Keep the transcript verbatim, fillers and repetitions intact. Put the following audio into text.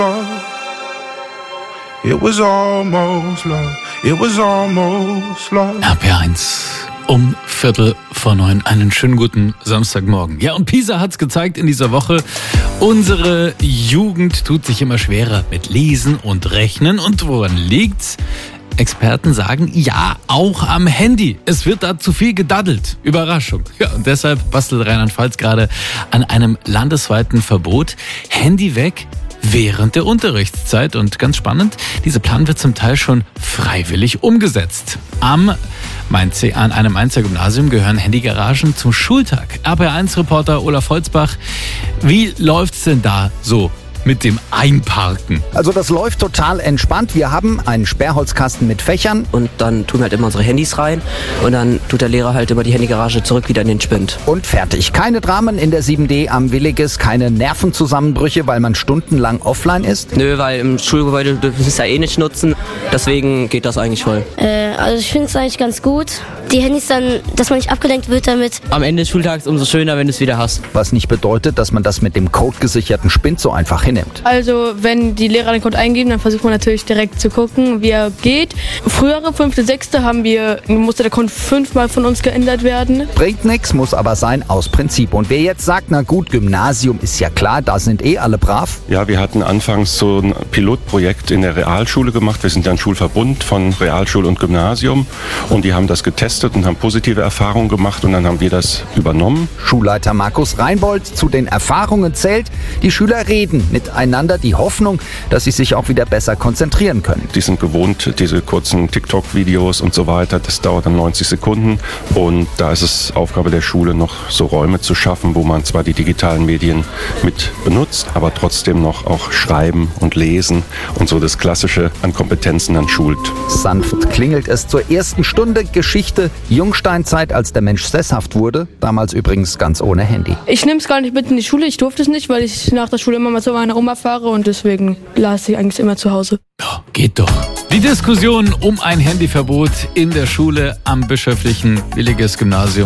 It was almost love. It was almost love. R P eins um Viertel vor neun. Einen schönen guten Samstagmorgen. Ja, und PISA hat's gezeigt in dieser Woche. Unsere Jugend tut sich immer schwerer mit Lesen und Rechnen. Und woran liegt's? Experten sagen, ja, auch am Handy. Es wird da zu viel gedaddelt. Überraschung. Ja, und deshalb bastelt Rheinland-Pfalz gerade an einem landesweiten Verbot. Handy weg während der Unterrichtszeit. Und ganz spannend, dieser Plan wird zum Teil schon freiwillig umgesetzt. Am Mainz, an einem Mainzer Gymnasium gehören Handygaragen zum Schultag. R P eins Reporter Olaf Holzbach, wie läuft's denn da so mit dem Einparken? Also das läuft total entspannt. Wir haben einen Sperrholzkasten mit Fächern. Und dann tun wir halt immer unsere Handys rein und dann tut der Lehrer halt immer die Handygarage zurück wieder in den Spind. Und fertig. Keine Dramen in der sieben D am Williges, keine Nervenzusammenbrüche, weil man stundenlang offline ist. Nö, weil im Schulgebäude dürfen wir es ja eh nicht nutzen. Deswegen geht das eigentlich voll. Äh, also ich finde es eigentlich ganz gut. Die Handys dann, dass man nicht abgelenkt wird damit. Am Ende des Schultags umso schöner, wenn du es wieder hast. Was nicht bedeutet, dass man das mit dem codegesicherten Spind so einfach hinnimmt. Also wenn die Lehrer den Code eingeben, dann versucht man natürlich direkt zu gucken, wie er geht. Frühere, fünfte, sechste, haben wir, musste der Code fünfmal von uns geändert werden. Bringt nix, muss aber sein aus Prinzip. Und wer jetzt sagt, na gut, Gymnasium ist ja klar, da sind eh alle brav. Ja, wir hatten anfangs so ein Pilotprojekt in der Realschule gemacht. Wir sind ja ein Schulverbund von Realschule und Gymnasium. Und die haben das getestet und haben positive Erfahrungen gemacht. Und dann haben wir das übernommen. Schulleiter Markus Reinbold, zu den Erfahrungen zählt, die Schüler reden miteinander, die Hoffnung, dass sie sich auch wieder besser konzentrieren können. Die sind gewohnt, diese kurzen TikTok-Videos und so weiter. Das dauert dann neunzig Sekunden. Und da ist es Aufgabe der Schule, noch so Räume zu schaffen, wo man zwar die digitalen Medien mit benutzt, aber trotzdem noch auch schreiben und lesen und so das Klassische an Kompetenzen dann schult. Sanft klingelt es zur ersten Stunde Geschichte Jungsteinzeit, als der Mensch sesshaft wurde. Damals übrigens ganz ohne Handy. Ich nehme es gar nicht mit in die Schule. Ich durfte es nicht, weil ich nach der Schule immer mal zu meiner Oma fahre und deswegen lasse ich eigentlich immer zu Hause. Ja, geht doch. Die Diskussion um ein Handyverbot in der Schule am bischöflichen Williges Gymnasium